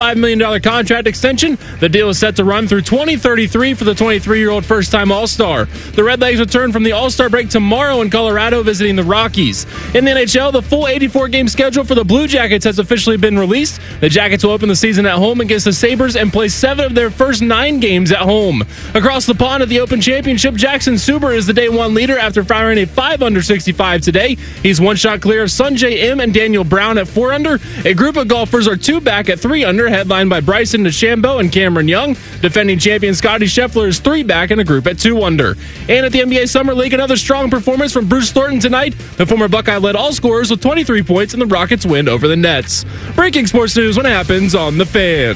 $5 million contract extension. The deal is set to run through 2033 for the 23-year-old first-time All-Star. The Redlegs return from the All-Star break tomorrow in Colorado, visiting the Rockies. In the NHL, the full 84-game schedule for the Blue Jackets has officially been released. The Jackets will open the season at home against the Sabres and play 7 of their first 9 games at home. Across the pond at the Open Championship, Jackson Suber is the Day 1 leader after firing a 5 under 65 today. He's one shot clear of Sunjay M and Daniel Brown at 4 under. A group of golfers are 2 back at 3 under, headlined by Bryson DeChambeau and Cameron Young. Defending champion Scotty Scheffler is 3 back in a group at 2 under. And at the NBA Summer League, another strong performance from Bruce Thornton tonight. The former Buckeye led all scorers with 23 points in the Rockets' win over the Nets. Breaking sports news when it happens on The Fan.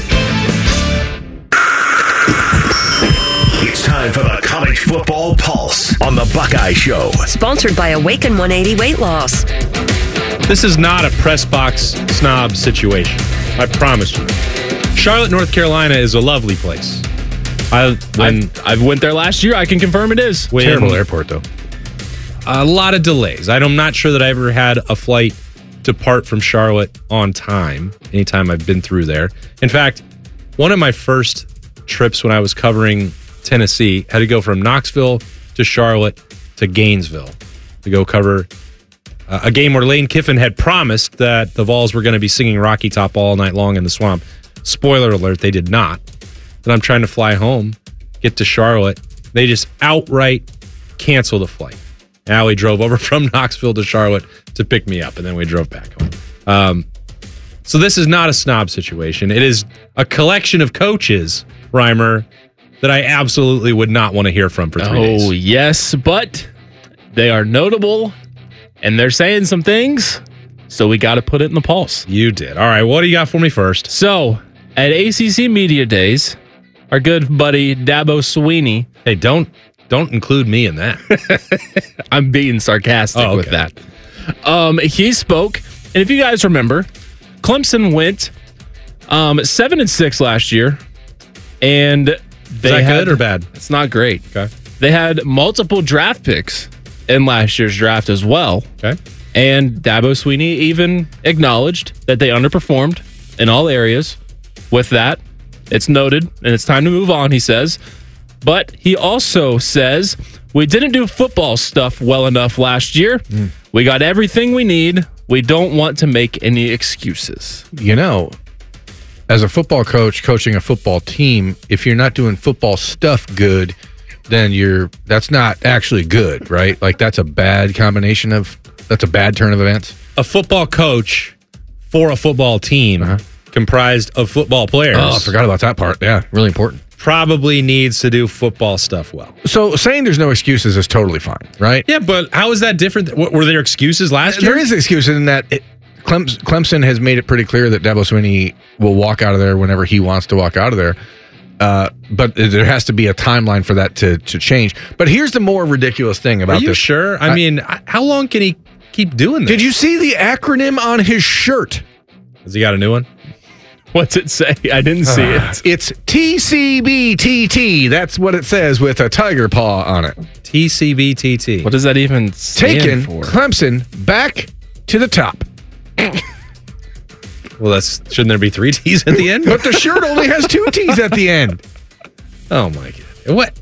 It's time for the College Football Pulse on the Buckeye Show. Sponsored by Awaken 180 Weight Loss. This is not a press box snob situation. I promise you. Charlotte, North Carolina is a lovely place. I went there last year. I can confirm it is. Terrible airport, though. A lot of delays. I'm not sure that I ever had a flight depart from Charlotte on time anytime I've been through there. In fact, one of my first trips when I was covering Tennessee had to go from Knoxville to Charlotte to Gainesville to go cover a game where Lane Kiffin had promised that the Vols were going to be singing Rocky Top all night long in the swamp. Spoiler alert, they did not. Then I'm trying to fly home, get to Charlotte. They just outright cancel the flight. Allie drove over from Knoxville to Charlotte to pick me up, and then we drove back home. So this is not a snob situation. It is a collection of coaches, Reimer, that I absolutely would not want to hear from for 3 days. Oh, yes, but they are notable, and they're saying some things, so we got to put it in the pulse. You did. All right, what do you got for me first? So, at ACC Media Days, our good buddy Dabo Swinney. Hey, don't include me in that. I'm being sarcastic with that. He spoke, and if you guys remember, Clemson went 7-6 last year, and Is that good or bad? It's not great. Okay. They had multiple draft picks in last year's draft as well. Okay. And Dabo Swinney even acknowledged that they underperformed in all areas. With that, it's noted, and it's time to move on, he says. But he also says, we didn't do football stuff well enough last year. We got everything we need. We don't want to make any excuses. You know, as a football coach coaching a football team, if you're not doing football stuff good, then that's not actually good, right? Like that's a bad combination that's a bad turn of events. A football coach for a football team comprised of football players. Oh, I forgot about that part. Yeah, really important. Probably needs to do football stuff well. So saying there's no excuses is totally fine, right? Yeah, but how is that different? Were there excuses last year? There is excuses in that Clemson has made it pretty clear that Dabo Swinney will walk out of there whenever he wants to walk out of there. But there has to be a timeline for that to change. But here's the more ridiculous thing about this. Are you sure? I mean, how long can he keep doing this? Did you see the acronym on his shirt? Has he got a new one? What's it say? I didn't see it. It's TCBTT. That's what it says with a tiger paw on it. TCBTT. What does that even stand Taking for? Clemson back to the top. Well, shouldn't there be 3 T's at the end? But the shirt only has 2 T's at the end. Oh my God! What?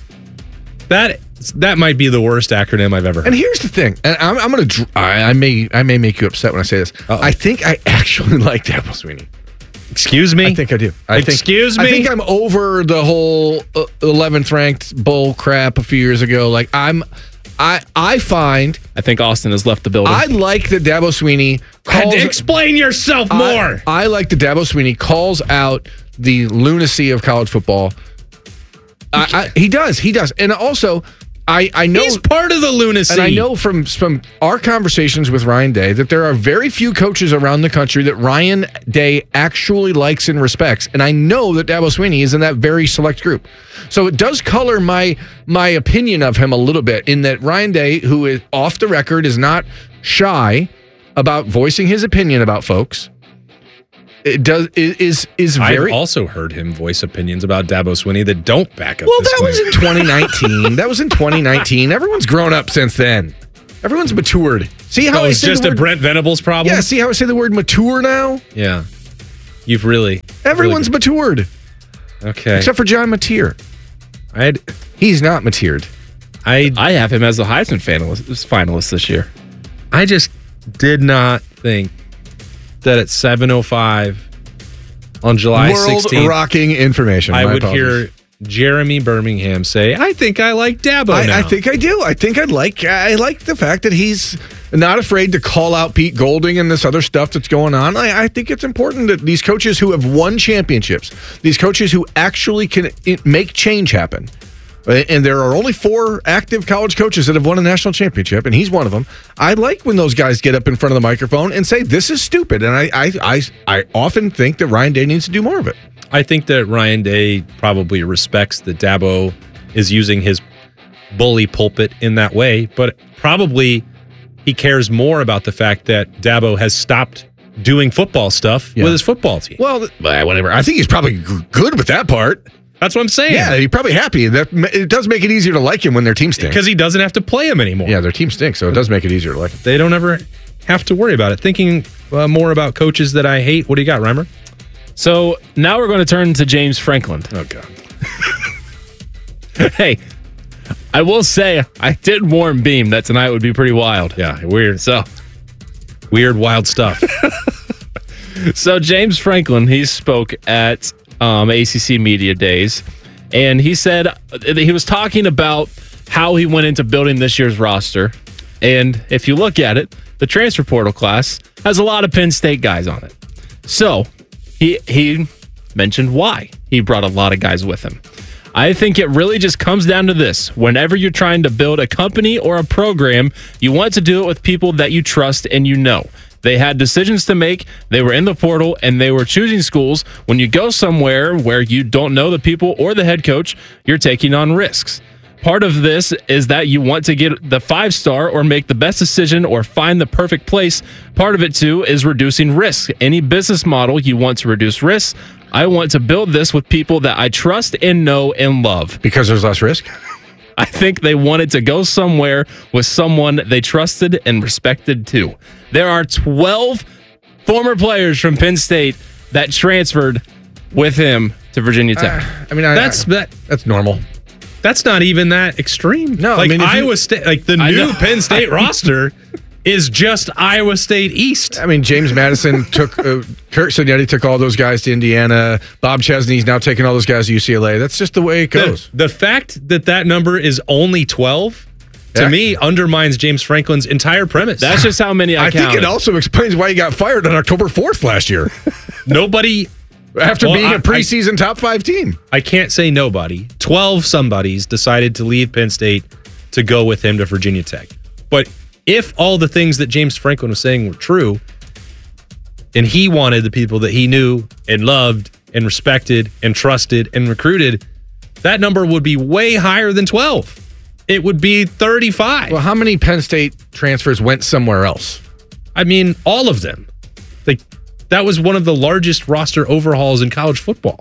That might be the worst acronym I've ever heard. And here's the thing, and I'm gonna. I may make you upset when I say this. Uh-oh. I think I actually like Dabo Swinney. Excuse me? I think I do. Excuse me? I think I'm over the whole 11th ranked bull crap a few years ago. Like I find. I think Austin has left the building. I like that Dabo Swinney calls. Explain yourself more. I like that Dabo Swinney calls out the lunacy of college football. He does, and also I know he's part of the lunacy. And I know from our conversations with Ryan Day that there are very few coaches around the country that Ryan Day actually likes and respects. And I know that Dabo Swinney is in that very select group. So it does color my opinion of him a little bit in that Ryan Day, who is off the record, is not shy about voicing his opinion about folks. It is very. I've also heard him voice opinions about Dabo Swinney that don't back up. Well, this that claim. was in 2019. That was in 2019. Everyone's grown up since then. Everyone's matured. See how it's just a Brent Venables problem? Yeah. See how I say the word mature now? Yeah. You've really Everyone's matured, okay. except for John Mateer. I'd He's not matured. I have him as the Heisman finalist this year. I just did not think that at 7:05 on July 16th, World-rocking information. I My would apologies. hear Jeremy Birmingham say, "I think I like Dabo now." I think I do. I think I like the fact that he's not afraid to call out Pete Golding and this other stuff that's going on. I think it's important that these coaches who have won championships, these coaches who actually can make change happen, and there are only 4 active college coaches that have won a national championship, and he's one of them. I like when those guys get up in front of the microphone and say, this is stupid. And I often think that Ryan Day needs to do more of it. I think that Ryan Day probably respects that Dabo is using his bully pulpit in that way, but probably he cares more about the fact that Dabo has stopped doing football stuff with his football team. Well, whatever. I think he's probably good with that part. That's what I'm saying. Yeah, he's probably happy. It does make it easier to like him when their team stinks. Because he doesn't have to play him anymore. Yeah, their team stinks, so it does make it easier to like him. They don't ever have to worry about it. Thinking more about coaches that I hate. What do you got, Reimer? So now we're going to turn to James Franklin. Oh, God. Hey, I will say I did warn Beam that tonight would be pretty wild. Yeah, weird. So weird, wild stuff. So James Franklin, he spoke at ACC Media Days, and he said he was talking about how he went into building this year's roster. And if you look at it, the transfer portal class has a lot of Penn State guys on it. So he mentioned why he brought a lot of guys with him. I think it really just comes down to this. Whenever you're trying to build a company or a program, you want to do it with people that you trust and you know. They had decisions to make. They were in the portal and they were choosing schools. When you go somewhere where you don't know the people or the head coach, you're taking on risks. Part of this is that you want to get the 5-star or make the best decision or find the perfect place. Part of it, too, is reducing risk. Any business model, you want to reduce risks. I want to build this with people that I trust and know and love. Because there's less risk? I think they wanted to go somewhere with someone they trusted and respected, too. There are 12 former players from Penn State that transferred with him to Virginia Tech. That's normal. That's not even that extreme. No, like Iowa State, like the new Penn State roster is just Iowa State East. I mean, James Madison took Kurt Signetti took all those guys to Indiana. Bob Chesney's now taking all those guys to UCLA. That's just the way it goes. The fact that number is only 12 to me undermines James Franklin's entire premise. That's just how many I counted. think it also explains why he got fired on October 4th last year. Nobody. After being a preseason top 5 team. I can't say nobody. 12 somebodies decided to leave Penn State to go with him to Virginia Tech. But if all the things that James Franklin was saying were true, and he wanted the people that he knew and loved and respected and trusted and recruited, that number would be way higher than 12. It would be 35. Well, how many Penn State transfers went somewhere else? I mean, all of them. Like, that was one of the largest roster overhauls in college football.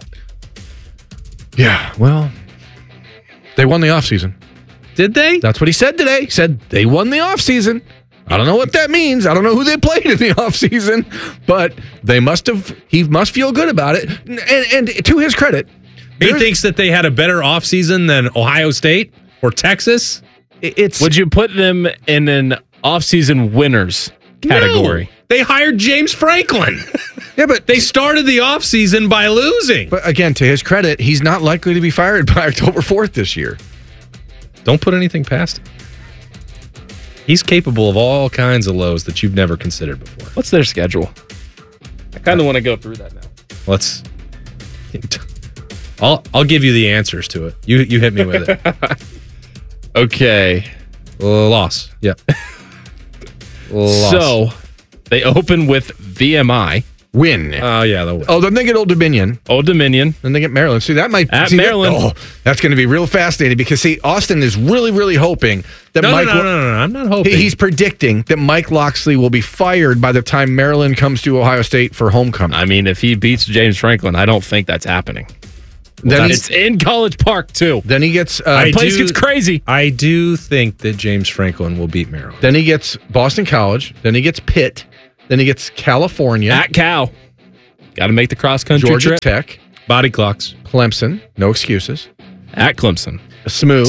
Yeah, well, they won the offseason. Did they? That's what he said today. He said they won the offseason. I don't know what that means. I don't know who they played in the offseason, but he must feel good about it. And to his credit, he thinks that they had a better offseason than Ohio State or Texas. Would you put them in an offseason winners category? No, they hired James Franklin. Yeah, but they started the offseason by losing. But again, to his credit, he's not likely to be fired by October 4th this year. Don't put anything past him. He's capable of all kinds of lows that you've never considered before. What's their schedule? I kind of want to go through that now. Let's. I'll give you the answers to it. You hit me with it. Okay. Loss. Yep. Loss. So they open with VMI. Win. Oh, yeah, they'll win. Oh, then they get Old Dominion. Old Dominion. Then they get Maryland. See, that might at Maryland. That's going to be real fascinating because Austin is really, really hoping that No, I'm not hoping. He's predicting that Mike Locksley will be fired by the time Maryland comes to Ohio State for homecoming. I mean, if he beats James Franklin, I don't think that's happening. Then it's in College Park too. Then he gets the place gets crazy. I do think that James Franklin will beat Maryland. Then he gets Boston College. Then he gets Pitt. Then he gets California at Cal. Got to make the cross-country Georgia trip. Tech, Body clocks. Clemson, no excuses. At Clemson. SMU,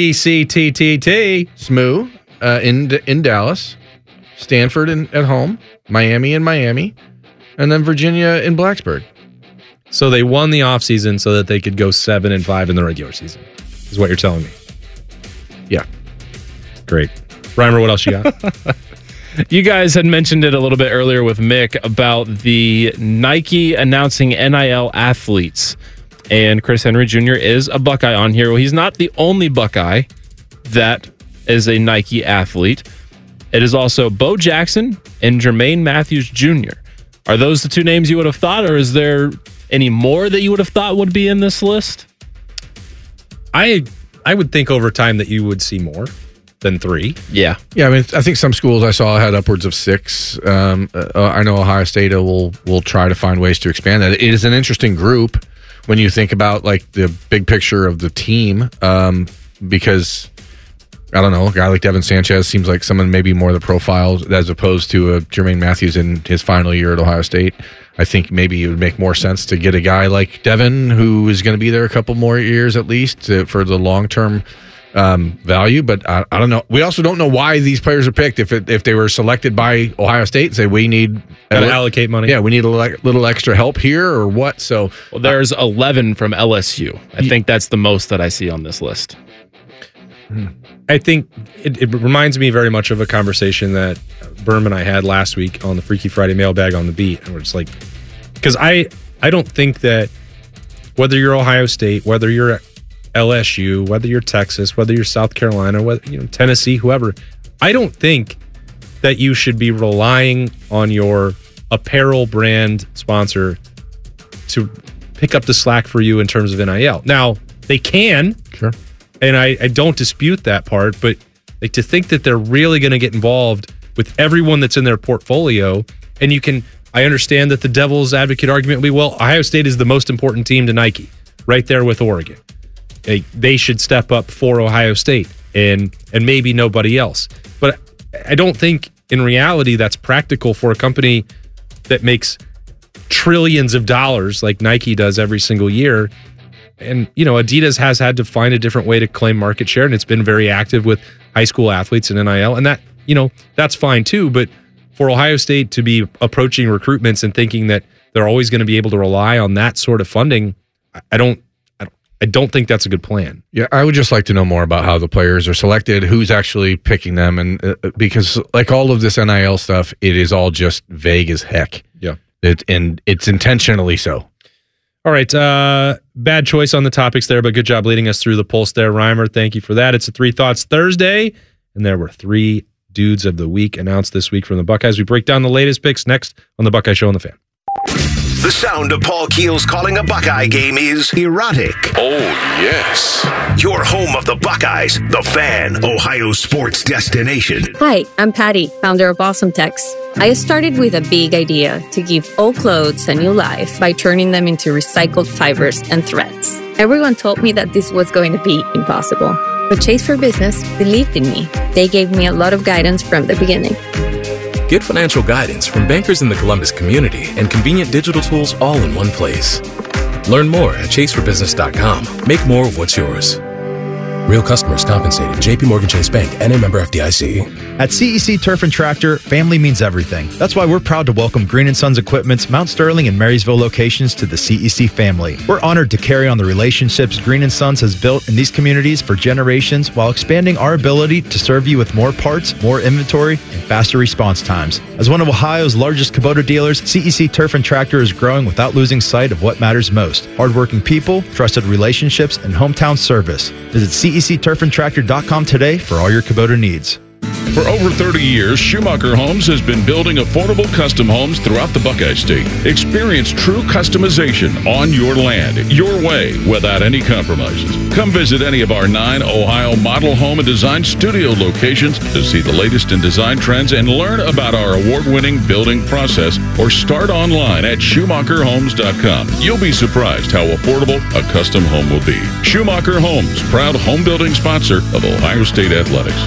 TBCTTT. SMU in Dallas, Stanford at home, Miami in Miami, and then Virginia in Blacksburg. So they won the offseason so that they could go 7-5 in the regular season, is what you're telling me. Yeah. Great. Reimer, what else you got? You guys had mentioned it a little bit earlier with Mick about the Nike announcing NIL athletes. And Chris Henry Jr. is a Buckeye on here. Well, he's not the only Buckeye that is a Nike athlete. It is also Bo Jackson and Jermaine Matthews Jr. Are those the two names you would have thought, or is there any more that you would have thought would be in this list? I would think over time that you would see more than 3. Yeah. Yeah, I mean, I think some schools I saw had upwards of 6. I know Ohio State will try to find ways to expand that. It is an interesting group when you think about like the big picture of the team, because I don't know, a guy like Devin Sanchez seems like someone maybe more the profile as opposed to a Jermaine Matthews in his final year at Ohio State. I think maybe it would make more sense to get a guy like Devin who is going to be there a couple more years at least for the long-term value. But I don't know. We also don't know why these players are picked. If they were selected by Ohio State and say, we need to allocate money. Yeah, we need a little extra help here or what. So there's 11 from LSU. I think that's the most that I see on this list. I think it reminds me very much of a conversation that Berm and I had last week on the Freaky Friday mailbag on the beat. And we're just like, because I don't think that whether you're Ohio State, whether you're LSU, whether you're Texas, whether you're South Carolina, whether Tennessee, whoever, I don't think that you should be relying on your apparel brand sponsor to pick up the slack for you in terms of NIL. Now, they can. Sure. And I don't dispute that part, but like to think that they're really going to get involved with everyone that's in their portfolio, and I understand that the devil's advocate argument will be, well, Ohio State is the most important team to Nike, right there with Oregon. They should step up for Ohio State and maybe nobody else. But I don't think in reality that's practical for a company that makes trillions of dollars like Nike does every single year. And, Adidas has had to find a different way to claim market share, and it's been very active with high school athletes and NIL. And that, that's fine too. But for Ohio State to be approaching recruitments and thinking that they're always going to be able to rely on that sort of funding, I don't think that's a good plan. Yeah, I would just like to know more about how the players are selected, who's actually picking them, and because like all of this NIL stuff, it is all just vague as heck. Yeah, and it's intentionally so. All right, bad choice on the topics there, but good job leading us through the pulse there, Reimer. Thank you for that. It's a 3 Thoughts Thursday, and there were 3 Dudes of the Week announced this week from the Buckeyes. We break down the latest picks next on the Buckeye Show on the Fan. The sound of Paul Keels calling a Buckeye game is erotic. Oh, yes. Your home of the Buckeyes, the Fan, Ohio sports destination. Hi, I'm Patty, founder of Awesome Tex. I started with a big idea to give old clothes a new life by turning them into recycled fibers and threads. Everyone told me that this was going to be impossible. But Chase for Business believed in me. They gave me a lot of guidance from the beginning. Get financial guidance from bankers in the Columbus community and convenient digital tools all in one place. Learn more at chaseforbusiness.com. Make more what's yours. Real customers compensated. JP Morgan Chase Bank, N.A. member FDIC. At CEC Turf and Tractor, family means everything. That's why we're proud to welcome Green & Sons Equipment's Mount Sterling and Marysville locations to the CEC family. We're honored to carry on the relationships Green & Sons has built in these communities for generations while expanding our ability to serve you with more parts, more inventory, and faster response times. As one of Ohio's largest Kubota dealers, CEC Turf and Tractor is growing without losing sight of what matters most. Hardworking people, trusted relationships, and hometown service. Visit CECTurfandTractor.com today for all your Kubota needs. For over 30 years, Schumacher Homes has been building affordable custom homes throughout the Buckeye State. Experience true customization on your land, your way, without any compromises. Come visit any of our 9 Ohio model home and design studio locations to see the latest in design trends and learn about our award-winning building process, or start online at SchumacherHomes.com. You'll be surprised how affordable a custom home will be. Schumacher Homes, proud home building sponsor of Ohio State Athletics.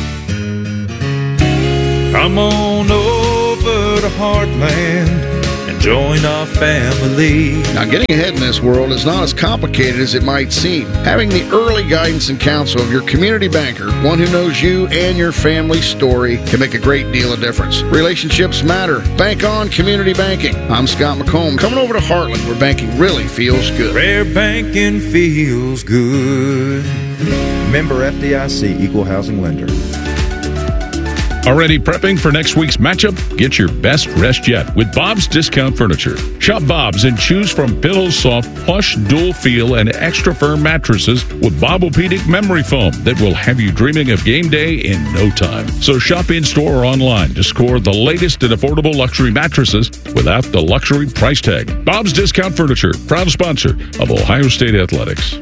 Come on over to Heartland and Join our family. Now, getting ahead in this world is not as complicated as it might seem. Having the early guidance and counsel of your community banker, one who knows you and your family's story, can make a great deal of difference. Relationships matter. Bank on community banking. I'm Scott McComb, coming over to Heartland, where banking really feels good. Rare banking feels good. Member FDIC, Equal Housing Lender. Already prepping for next week's matchup? Get your best rest yet with Bob's Discount Furniture. Shop Bob's and choose from pillows, soft, plush, dual feel, and extra firm mattresses with Bobopedic memory foam that will have you dreaming of game day in no time. So shop in store or online to score the latest and affordable luxury mattresses without the luxury price tag. Bob's Discount Furniture, proud sponsor of Ohio State Athletics.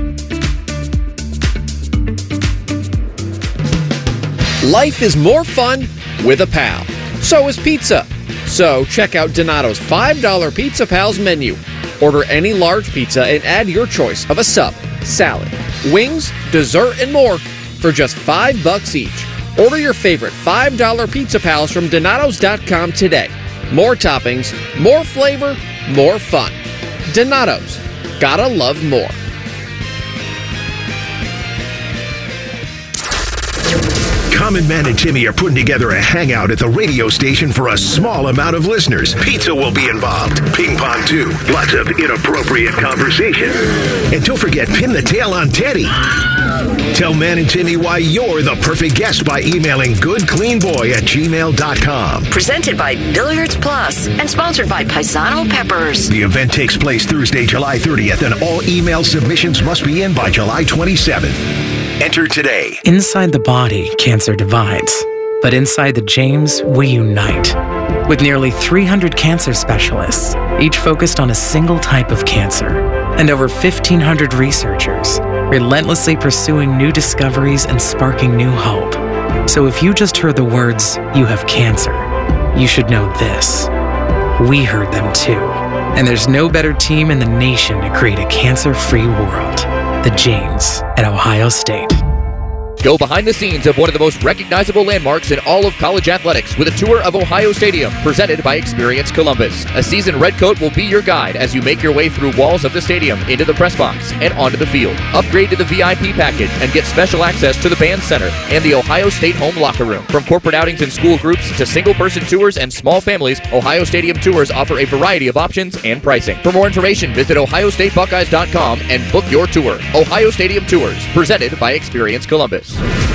Life is more fun with a pal. So is pizza. So check out Donato's $5 Pizza Pals menu. Order any large pizza and add your choice of a sub, salad, wings, dessert, and more for just $5 each. Order your favorite $5 Pizza Pals from Donatos.com today. More toppings, more flavor, more fun. Donato's. Gotta love more. Common Man and Timmy are putting together a hangout at the radio station for a small amount of listeners. Pizza will be involved. Ping pong, too. Lots of inappropriate conversation. And don't forget, pin the tail on Teddy. Tell Man and Timmy why you're the perfect guest by emailing goodcleanboy@gmail.com. Presented by Billiards Plus and sponsored by Paisano Peppers. The event takes place Thursday, July 30th, and all email submissions must be in by July 27th. Enter today. Inside the body, cancer divides. But inside the James, we unite. With nearly 300 cancer specialists, each focused on a single type of cancer. And over 1,500 researchers, relentlessly pursuing new discoveries and sparking new hope. So if you just heard the words, "you have cancer," you should know this. We heard them too. And there's no better team in the nation to create a cancer-free world. The James at Ohio State. Go behind the scenes of one of the most recognizable landmarks in all of college athletics with a tour of Ohio Stadium presented by Experience Columbus. A seasoned redcoat will be your guide as you make your way through walls of the stadium, into the press box, and onto the field. Upgrade to the VIP package and get special access to the band center and the Ohio State home locker room. From corporate outings and school groups to single-person tours and small families, Ohio Stadium tours offer a variety of options and pricing. For more information, visit ohiostatebuckeyes.com and book your tour. Ohio Stadium Tours, presented by Experience Columbus.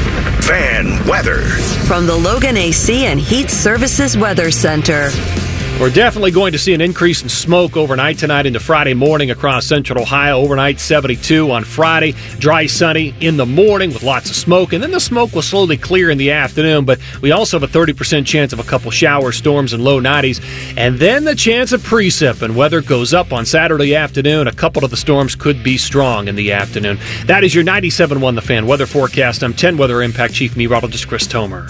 Fan weather. From the Logan AC and Heat Services Weather Center. We're definitely going to see an increase in smoke overnight tonight into Friday morning across central Ohio. Overnight 72 on Friday. Dry, sunny in the morning with lots of smoke. And then the smoke will slowly clear in the afternoon. But we also have a 30% chance of a couple shower storms and low 90s. And then the chance of precip. And weather goes up on Saturday afternoon. A couple of the storms could be strong in the afternoon. That is your 97.1 The Fan weather forecast. I'm 10 Weather Impact Chief Meteorologist Chris Tomer.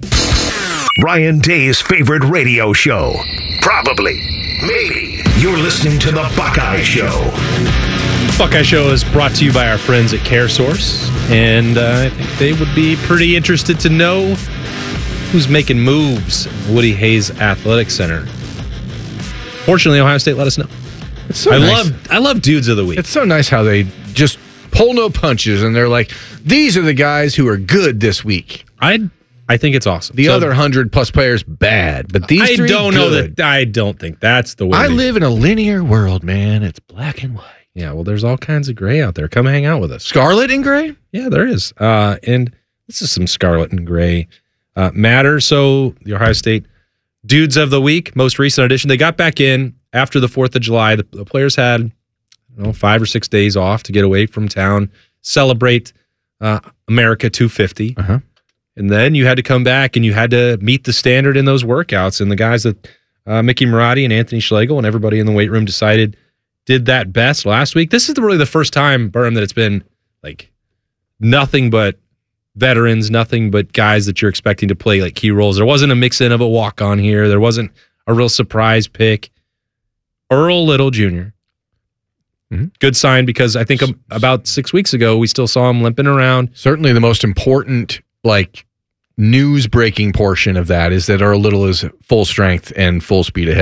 Ryan Day's favorite radio show. Probably. Maybe. You're listening to The Buckeye Show. Buckeye Show is brought to you by our friends at CareSource. And I think they would be pretty interested to know who's making moves at Woody Hayes Athletic Center. Fortunately, Ohio State let us know. It's so nice. I love Dudes of the Week. It's so nice how they just pull no punches and they're like, these are the guys who are good this week. I think it's awesome. The other 100+ players, bad. But these three, good. I don't think that's the way. I live in a linear world, man. It's black and white. Yeah, well, there's all kinds of gray out there. Come hang out with us. Scarlet and gray? Yeah, there is. And this is some scarlet and gray matter. So the Ohio State Dudes of the Week, most recent edition. They got back in after the 4th of July. The players had 5 or 6 days off to get away from town, celebrate America 250. Uh-huh. And then you had to come back and you had to meet the standard in those workouts. And the guys that Mickey Marotti and Anthony Schlegel and everybody in the weight room decided did that best last week. This is really the first time, Berm, that it's been like nothing but veterans, nothing but guys that you're expecting to play like key roles. There wasn't a mix-in of a walk-on here. There wasn't a real surprise pick. Earl Little Jr. Mm-hmm. Good sign because I think about 6 weeks ago, we still saw him limping around. Certainly the most important news breaking portion of that is that Earl Little is full strength and full speed ahead.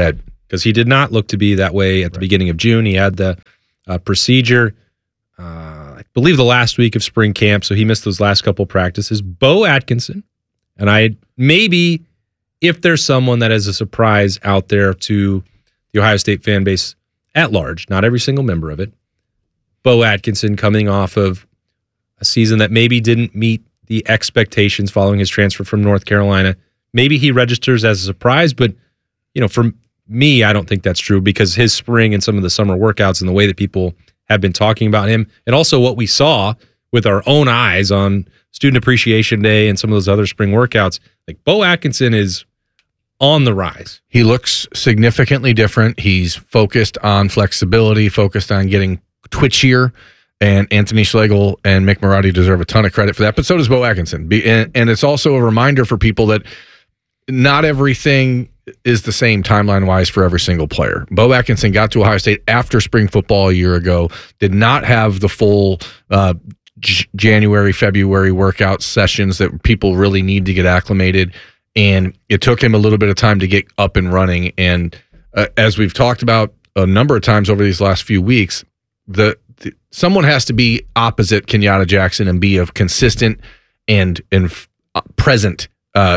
because he did not look to be that way at the beginning of June. He had the procedure, I believe, the last week of spring camp, so he missed those last couple practices. Bo Atkinson, and maybe if there's someone that is a surprise out there to the Ohio State fan base at large, not every single member of it, Bo Atkinson coming off of a season that maybe didn't meet the expectations following his transfer from North Carolina. Maybe he registers as a surprise, but for me, I don't think that's true because his spring and some of the summer workouts and the way that people have been talking about him, and also what we saw with our own eyes on Student Appreciation Day and some of those other spring workouts, like Bo Atkinson is on the rise. He looks significantly different. He's focused on flexibility, focused on getting twitchier, and Anthony Schlegel and Mick Marotti deserve a ton of credit for that, but so does Bo Atkinson. And it's also a reminder for people that not everything is the same timeline-wise for every single player. Bo Atkinson got to Ohio State after spring football a year ago, did not have the full January, February workout sessions that people really need to get acclimated, and it took him a little bit of time to get up and running. And as we've talked about a number of times over these last few weeks, someone has to be opposite Kenyatta Jackson and be a consistent and present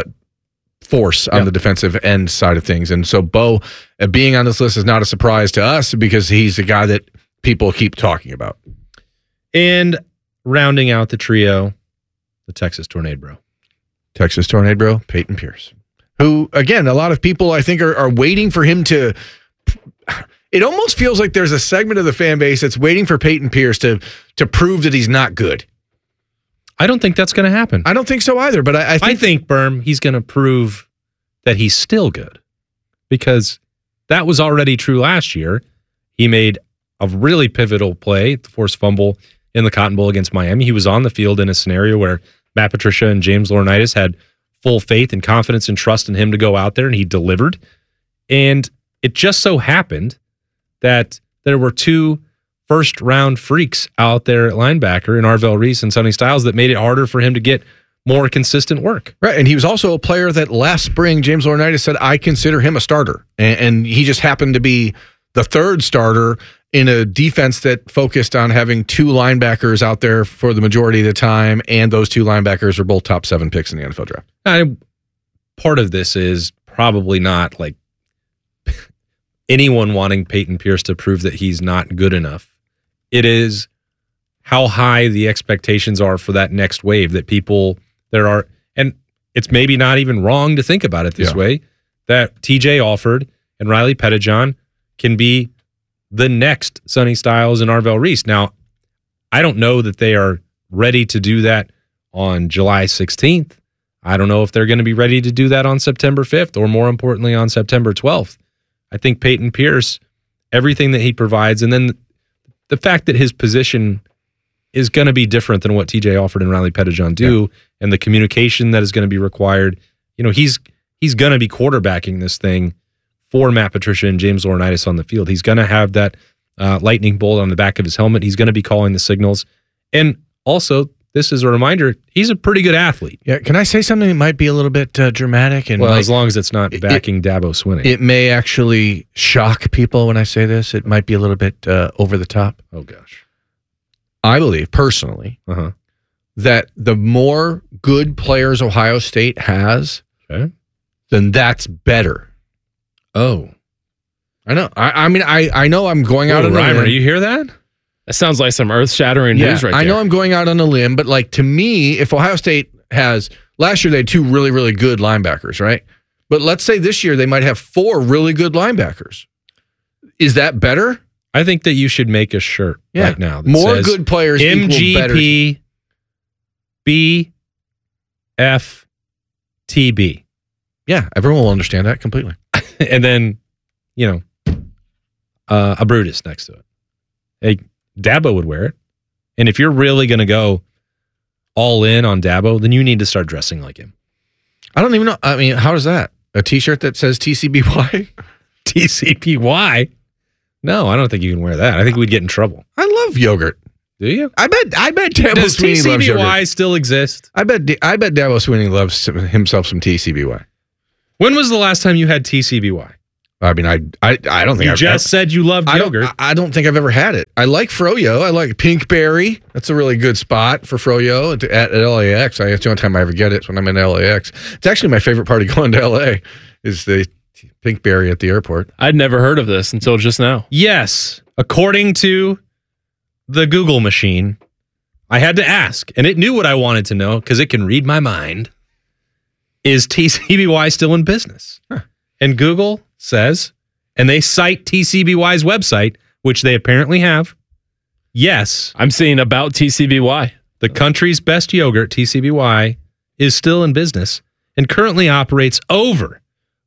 force on the defensive end side of things. And so Bo being on this list is not a surprise to us because he's a guy that people keep talking about. And rounding out the trio, the Texas Tornado. Texas Tornado, Peyton Pierce, who, again, a lot of people I think are waiting for him to. It almost feels like there's a segment of the fan base that's waiting for Peyton Pierce to prove that he's not good. I don't think that's going to happen. I don't think so either, but I think Berm, he's going to prove that he's still good because that was already true last year. He made a really pivotal play, the forced fumble in the Cotton Bowl against Miami. He was on the field in a scenario where Matt Patricia and James Laurinaitis had full faith and confidence and trust in him to go out there, and he delivered. And it just so happened that there were two first-round freaks out there at linebacker in Arvell Reese and Sonny Styles that made it harder for him to get more consistent work. Right, and he was also a player that last spring, James Laurinaitis said, I consider him a starter. And he just happened to be the third starter in a defense that focused on having two linebackers out there for the majority of the time, and those two linebackers are both top 7 picks in the NFL draft. Part of this is probably not like anyone wanting Peyton Pierce to prove that he's not good enough. It is how high the expectations are for that next wave that and it's maybe not even wrong to think about it this way, that TJ Alford and Riley Pettijohn can be the next Sonny Styles and Arvell Reese. Now, I don't know that they are ready to do that on July 16th. I don't know if they're going to be ready to do that on September 5th or, more importantly, on September 12th. I think Peyton Pierce, everything that he provides, and then the fact that his position is going to be different than what TJ Alford and Riley Pettijohn do, and the communication that is going to be required. He's going to be quarterbacking this thing for Matt Patricia and James Laurinaitis on the field. He's going to have that lightning bolt on the back of his helmet. He's going to be calling the signals. And also, this is a reminder, he's a pretty good athlete. Yeah, can I say something that might be a little bit dramatic? And as long as it's not backing Dabo Swinney. It may actually shock people when I say this. It might be a little bit over the top. Oh, gosh. I believe, personally, that the more good players Ohio State has, then that's better. Oh. I know. I know I'm going out on a limb. Reimer, you hear that? That sounds like some earth-shattering news right there. I know I'm going out on a limb, but to me, if Ohio State has, last year they had 2 really, really good linebackers, right? But let's say this year they might have 4 really good linebackers. Is that better? I think that you should make a shirt right now that more says good players MGP BFTB. Yeah, everyone will understand that completely. And then, a Brutus next to it. Hey, Dabo would wear it. And if you're really going to go all in on Dabo, then you need to start dressing like him. I don't even know. I mean, how is that? A T-shirt that says TCBY? TCBY? No, I don't think you can wear that. I think we'd get in trouble. I love yogurt. Do you? I bet Dabo Does Swinney loves yogurt. TCBY still exist? I bet Dabo Swinney loves himself some TCBY. When was the last time you had TCBY? I mean, I don't think You I've just said you loved yogurt. I don't think I've ever had it. I like Froyo. I like Pinkberry. That's a really good spot for Froyo at LAX. That's the only time I ever get it when I'm in LAX. It's actually my favorite part of going to LA is the Pinkberry at the airport. I'd never heard of this until just now. Yes. According to the Google machine, I had to ask, and it knew what I wanted to know because it can read my mind. Is TCBY still in business? And Google says, and they cite TCBY's website, which they apparently have. Yes. I'm seeing about TCBY. The country's best yogurt, TCBY, is still in business and currently operates over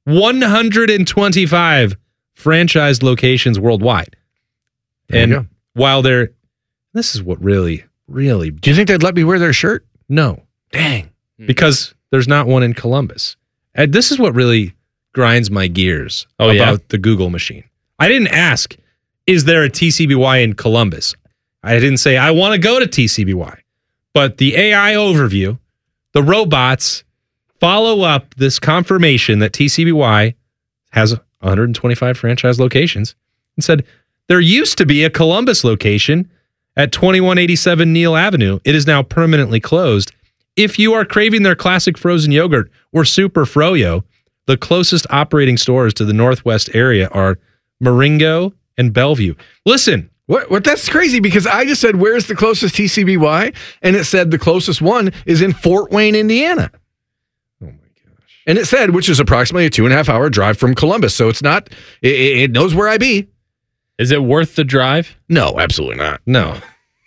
125 franchised locations worldwide. And while this is what really... Do you think they'd let me wear their shirt? No. Dang. Because there's not one in Columbus. And this is what really grinds my gears about the Google machine. I didn't ask, is there a TCBY in Columbus? I didn't say, I want to go to TCBY. But the AI overview, the robots follow up this confirmation that TCBY has 125 franchise locations and said, there used to be a Columbus location at 2187 Neal Avenue. It is now permanently closed. If you are craving their classic frozen yogurt or Super Froyo, the closest operating stores to the Northwest area are Marengo and Bellevue. Listen. What? That's crazy because I just said, where's the closest TCBY? And it said the closest one is in Fort Wayne, Indiana. Oh my gosh. And it said, which is approximately a 2.5 hour drive from Columbus. So it's not, it knows where I be. Is it worth the drive? No, absolutely not. No.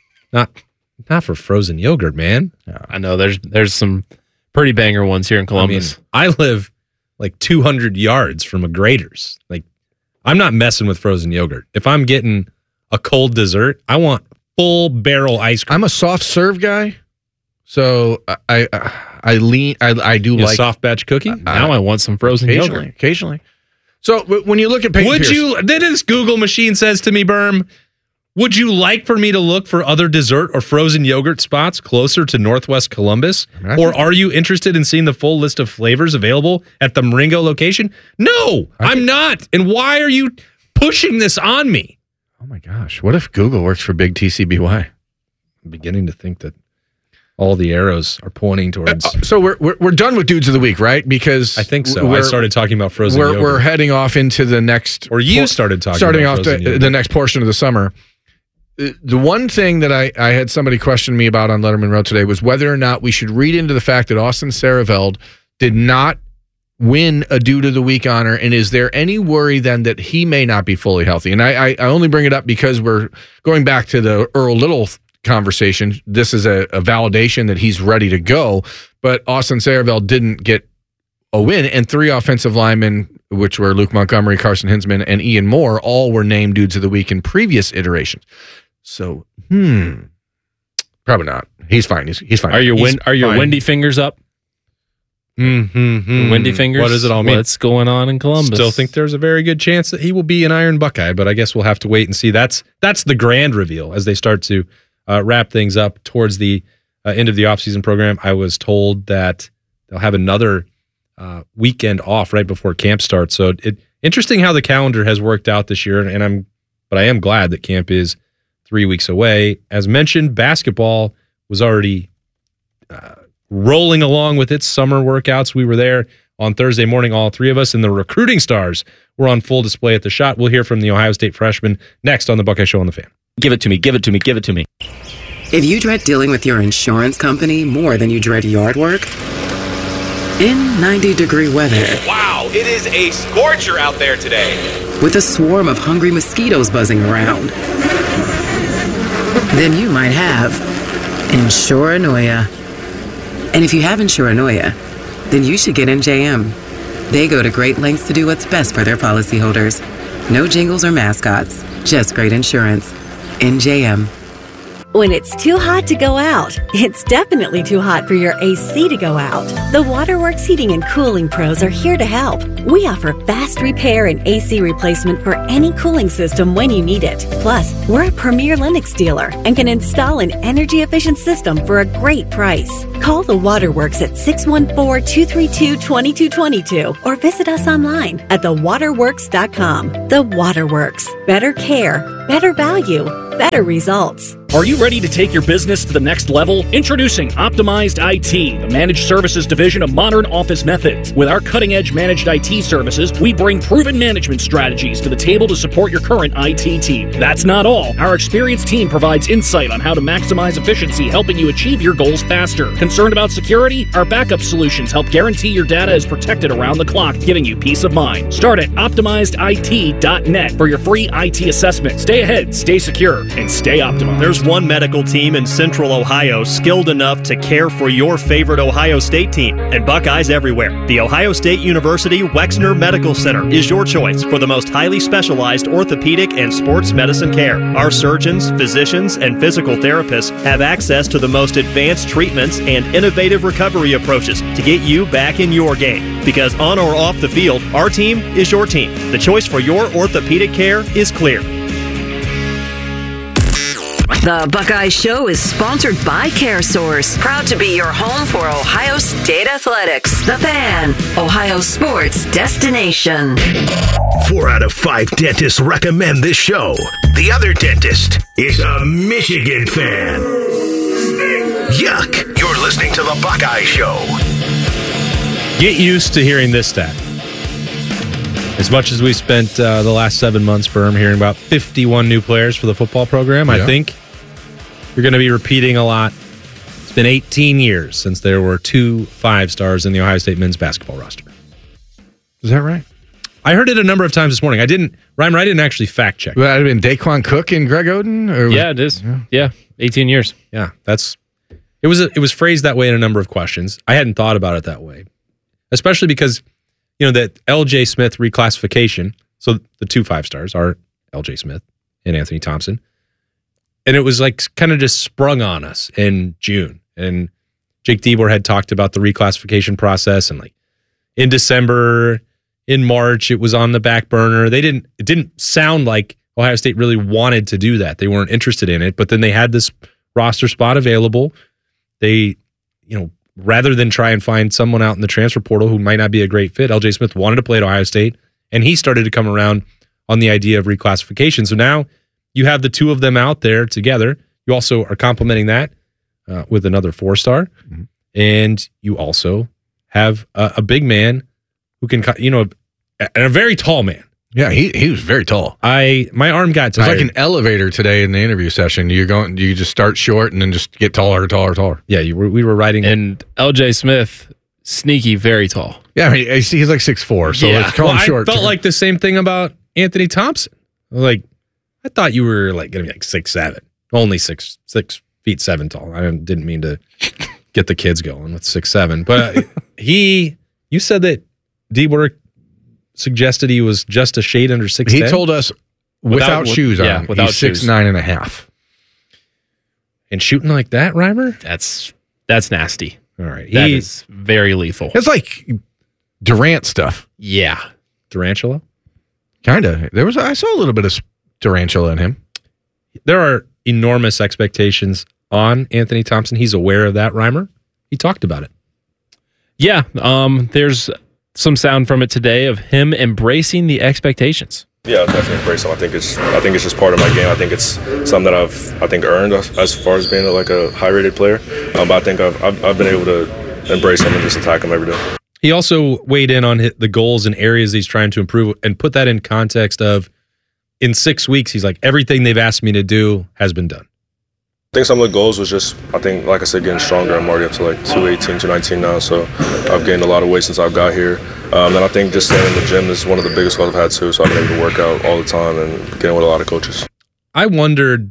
Not for frozen yogurt, man. No. I know there's some pretty banger ones here in Columbus. I live like 200 yards from a Grater's. Like, I'm not messing with frozen yogurt. If I'm getting a cold dessert, I want full barrel ice cream. I'm a soft serve guy, so I do like soft batch cookie. Now I want some frozen yogurt. Occasionally. So when you look at Peyton Pierce, then this Google machine says to me, Berm, would you like for me to look for other dessert or frozen yogurt spots closer to Northwest Columbus? Or are you interested in seeing the full list of flavors available at the Marengo location? No, I'm not. And why are you pushing this on me? Oh my gosh. What if Google works for big TCBY? I'm beginning to think that all the arrows are pointing towards. So we're done with Dudes of the Week, right? Because I think so. I started talking about frozen yogurt. We're heading off into the next. Or you started talking starting about off frozen the next portion of the summer. The one thing that I had somebody question me about on Letterman Road today was whether or not we should read into the fact that Austin Sareveld did not win a Dude of the Week honor, and is there any worry then that he may not be fully healthy? And I only bring it up because we're going back to the Earl Little conversation. This is a validation that he's ready to go, but Austin Sareveld didn't get a win, and 3 offensive linemen, which were Luke Montgomery, Carson Hinsman, and Ian Moore, all were named Dudes of the Week in previous iterations. So, probably not. He's fine. He's fine. Are your windy fingers up? Windy fingers. What does it all mean? What's going on in Columbus? Still think there's a very good chance that he will be an Iron Buckeye, but I guess we'll have to wait and see. That's the grand reveal as they start to wrap things up towards the end of the offseason program. I was told that they'll have another weekend off right before camp starts. So interesting how the calendar has worked out this year, but I am glad that camp is 3 weeks away. As mentioned, basketball was already rolling along with its summer workouts. We were there on Thursday morning, all 3 of us, and the recruiting stars were on full display at the Shot. We'll hear from the Ohio State freshman next on the Buckeye Show on the Fan. Give it to me, give it to me, give it to me. If you dread dealing with your insurance company more than you dread yard work, in 90-degree weather. Wow, it is a scorcher out there today. With a swarm of hungry mosquitoes buzzing around. Then you might have Insuranoia. And if you have Insuranoia, then you should get NJM. They go to great lengths to do what's best for their policyholders. No jingles or mascots, just great insurance. NJM. When it's too hot to go out, it's definitely too hot for your AC to go out. The Waterworks Heating and Cooling Pros are here to help. We offer fast repair and AC replacement for any cooling system when you need it. Plus, we're a premier Lennox dealer and can install an energy-efficient system for a great price. Call the Waterworks at 614-232-2222 or visit us online at thewaterworks.com. The Waterworks. Better care, better value, better results. Are you ready to take your business to the next level? Introducing Optimized IT, the managed services division of Modern Office Methods. With our cutting-edge managed IT services, we bring proven management strategies to the table to support your current IT team. That's not all. Our experienced team provides insight on how to maximize efficiency, helping you achieve your goals faster. Concerned about security? Our backup solutions help guarantee your data is protected around the clock, giving you peace of mind. Start at OptimizedIT.net for your free IT assessment. Stay ahead, stay secure, and stay optimized. There's one medical team in Central Ohio skilled enough to care for your favorite Ohio State team, and Buckeyes everywhere. The Ohio State University Wexner Medical Center is your choice for the most highly specialized orthopedic and sports medicine care. Our surgeons, physicians, and physical therapists have access to the most advanced treatments and innovative recovery approaches to get you back in your game. Because on or off the field, our team is your team. The choice for your orthopedic care is clear. The Buckeye Show is sponsored by CareSource, proud to be your home for Ohio State Athletics. The Fan, Ohio sports destination. 4 out of 5 dentists recommend this show. The other dentist is a Michigan fan. Yuck! You're listening to The Buckeye Show. Get used to hearing this stat. As much as we spent the last 7 months, Berm, hearing about 51 new players for the football program, I think you're going to be repeating a lot. It's been 18 years since there were 2 5-stars in the Ohio State men's basketball roster. Is that right? I heard it a number of times this morning. I didn't actually fact check. Would that have been Daquan Cook and Greg Oden? Or yeah, it is. Yeah, 18 years. Yeah, it was phrased that way in a number of questions. I hadn't thought about it that way, especially because that L.J. Smith reclassification. So the 2 5-stars are L.J. Smith and Anthony Thompson. And it was like kind of just sprung on us in June. And Jake Diebler had talked about the reclassification process. And like in December, in March, it was on the back burner. It didn't sound like Ohio State really wanted to do that. They weren't interested in it. But then they had this roster spot available. They, rather than try and find someone out in the transfer portal who might not be a great fit, L.J. Smith wanted to play at Ohio State. And he started to come around on the idea of reclassification. So now you have the 2 of them out there together. You also are complementing that with another 4-star. Mm-hmm. And you also have a big man who can, and a very tall man. Yeah, he was very tall. My arm got tired. It was like an elevator today in the interview session. You just start short and then just get taller. Yeah, we were riding. And L.J. Smith, sneaky, very tall. Yeah, I mean, he's like 6'4", so let's call him short. I felt like the same thing about Anthony Thompson. I thought you were like going to be like 6'7", only 6 feet 7 tall. I didn't mean to get the kids going with 6'7", but you said that Diebler suggested he was just a shade under 6'10". He told us without shoes on, without he's 6'9.5". And shooting like that, Reimer? That's nasty. All right. That is very lethal. It's like Durant stuff. Yeah. Tarantula? Kind of. I saw a little bit of tarantula in him. There are enormous expectations on Anthony Thompson. He's aware of that, Reimer. He talked about it. Yeah. There's some sound from it today of him embracing the expectations. Yeah, I'll definitely embrace them. I think it's just part of my game. I think it's something that I've earned as far as being like a high-rated player. But I think I've been able to embrace them and just attack them every day. He also weighed in on the goals and areas he's trying to improve and put that in context of in 6 weeks, he's like, everything they've asked me to do has been done. I think some of the goals was just, like I said, getting stronger. I'm already up to like 218, 219 now, so I've gained a lot of weight since I've got here. And I think just staying in the gym is one of the biggest goals I've had too, so I've been able to work out all the time and getting with a lot of coaches. I wondered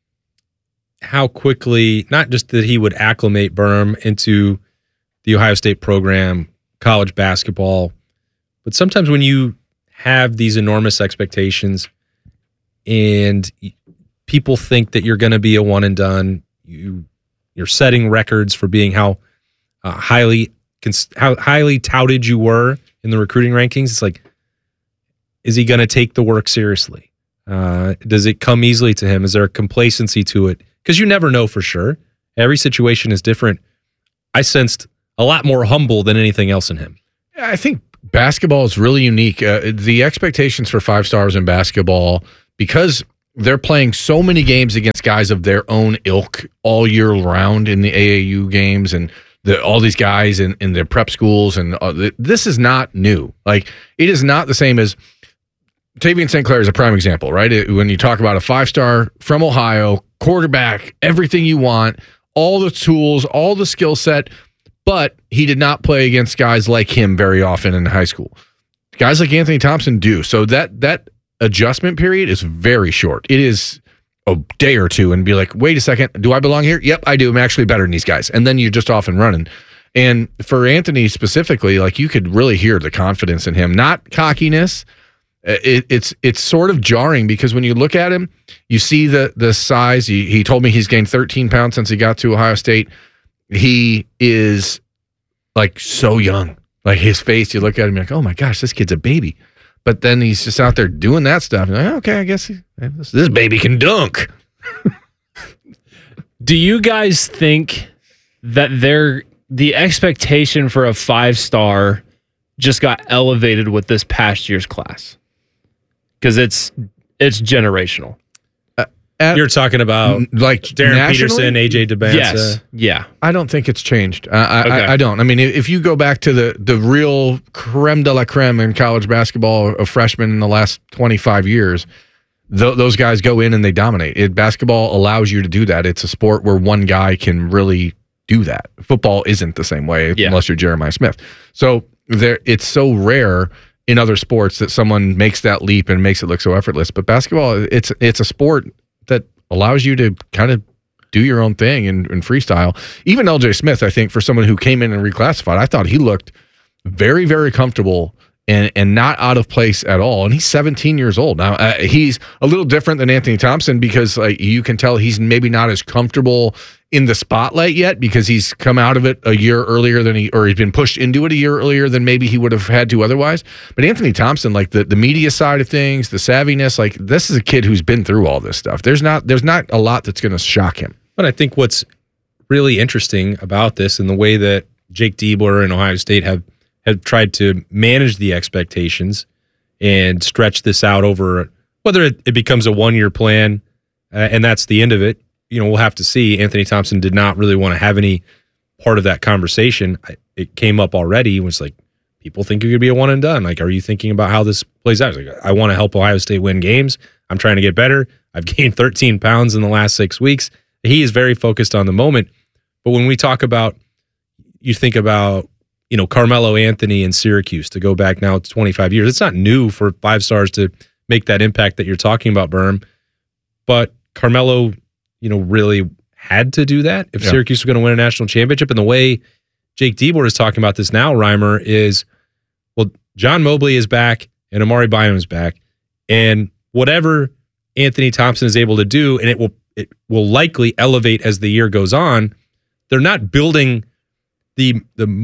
how quickly, not just that he would acclimate Berm into the Ohio State program, college basketball, but sometimes when you have these enormous expectations and people think that you're going to be a one and done. You're setting records for being how highly touted you were in the recruiting rankings. It's like, is he going to take the work seriously? Does it come easily to him? Is there a complacency to it? Because you never know for sure. Every situation is different. I sensed a lot more humble than anything else in him. I think basketball is really unique. The expectations for 5 stars in basketball, because they're playing so many games against guys of their own ilk all year round in the AAU games and all these guys in their prep schools. And this is not new. Like, it is not the same as Tavian St. Clair is a prime example, right? When you talk about a 5-star from Ohio, quarterback, everything you want, all the tools, all the skill set, but he did not play against guys like him very often in high school. Guys like Anthony Thompson do. So that adjustment period is very short. It is a day or two and be like, wait a second, do I belong here? Yep, I do. I'm actually better than these guys. And then you're just off and running. And for Anthony specifically, like, you could really hear the confidence in him, not cockiness. It's sort of jarring because when you look at him, you see the size. He told me he's gained 13 pounds since he got to Ohio State. He is like so young. Like, his face, you look at him, you're like, oh my gosh, this kid's a baby. But then he's just out there doing that stuff. And like, okay, I guess this baby can dunk. Do you guys think that the expectation for a 5-star just got elevated with this past year's class? Because it's generational. You're talking about like Darren Peterson, AJ DeBanza. Yes. Yeah. I don't think it's changed. I don't. I mean, if you go back to the real creme de la creme in college basketball of freshmen in the last 25 years, those guys go in and they dominate. Basketball allows you to do that. It's a sport where one guy can really do that. Football isn't the same way unless you're Jeremiah Smith. So it's so rare in other sports that someone makes that leap and makes it look so effortless. But basketball, it's a sport that allows you to kind of do your own thing and freestyle. Even LJ Smith, I think, for someone who came in and reclassified, I thought he looked very, very comfortable and not out of place at all. And he's 17 years old. Now, he's a little different than Anthony Thompson because you can tell he's maybe not as comfortable in the spotlight yet because he's come out of it a year earlier he's been pushed into it a year earlier than maybe he would have had to otherwise. But Anthony Thompson, like the media side of things, the savviness, like, this is a kid who's been through all this stuff. There's not a lot that's going to shock him. But I think what's really interesting about this and the way that Jake Diebler and Ohio State have tried to manage the expectations and stretch this out over whether it becomes a one-year plan and that's the end of it. We'll have to see. Anthony Thompson did not really want to have any part of that conversation. It came up already. It was like, people think you could be a one and done. Like, are you thinking about how this plays out? Like, I want to help Ohio State win games. I'm trying to get better. I've gained 13 pounds in the last 6 weeks. He is very focused on the moment. But when we talk about, you think about, Carmelo Anthony in Syracuse, to go back now to 25 years. It's not new for 5 stars to make that impact that you're talking about, Berm. But Carmelo, really had to do that if Syracuse was going to win a national championship. And the way Jake Diebler is talking about this now, Reimer, is, well, John Mobley is back and Amari Bynum is back. And whatever Anthony Thompson is able to do, and it will likely elevate as the year goes on, they're not building the